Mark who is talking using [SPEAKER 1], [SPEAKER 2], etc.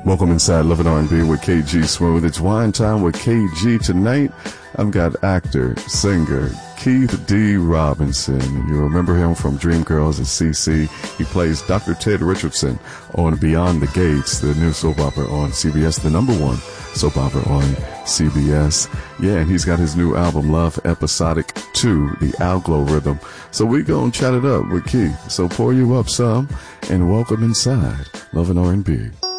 [SPEAKER 1] Welcome inside Love and R&B with KG Smooth. It's wine time with KG tonight. I've got actor, singer, Keith D. Robinson. You remember him from Dreamgirls and CC. He plays Dr. Ted Richardson on Beyond the Gates, the new soap opera on CBS, the number one soap opera on CBS. Yeah, and he's got his new album, Love Episodic 2, The Alglo Rhythm. So we gonna chat it up with Keith. So pour you up some and welcome inside Love and R&B.